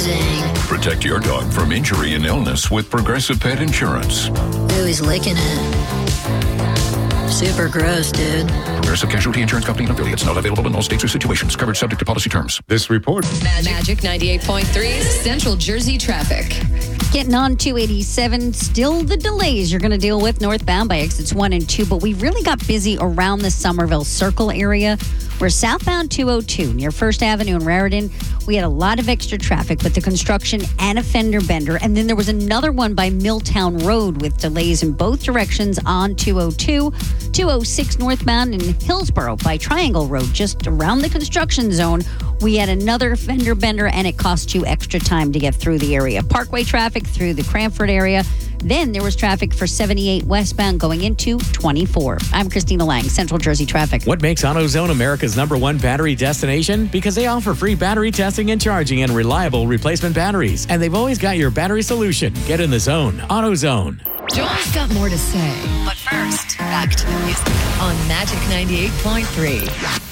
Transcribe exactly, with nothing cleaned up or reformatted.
Zing. Protect your dog from injury and illness with Progressive Pet Insurance. Ooh, he's licking it. Super gross, dude. Progressive Casualty Insurance Company and affiliates. Not available in all states or situations. Covered subject to policy terms. This report. Magic ninety-eight point three, Central Jersey traffic. Getting on two eighty-seven, still the delays you're going to deal with northbound by exits one and two, but we really got busy around the Somerville Circle area. We're southbound two oh two near First Avenue in Raritan. We had a lot of extra traffic with the construction and a fender bender. And then there was another one by Milltown Road with delays in both directions on two oh two, two oh six northbound in Hillsborough by Triangle Road, just around the construction zone. We had another fender bender, and it cost you extra time to get through the area. Parkway traffic through the Cranford area. Then there was traffic for seventy-eight westbound going into twenty-four. I'm Christina Lang, Central Jersey Traffic. What makes AutoZone America's number one battery destination? Because they offer free battery testing and charging and reliable replacement batteries. And they've always got your battery solution. Get in the zone. AutoZone. Joel's got more to say. But first, back to the music on Magic ninety-eight point three.